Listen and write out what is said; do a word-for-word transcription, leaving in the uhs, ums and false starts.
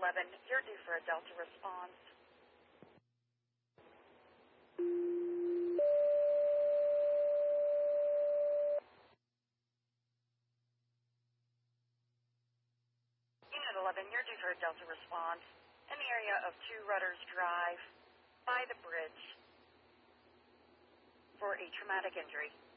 eleven, you're due for a Delta response. Unit eleven, you're due for a Delta response in the area of Two Rudders Drive by the bridge for a traumatic injury.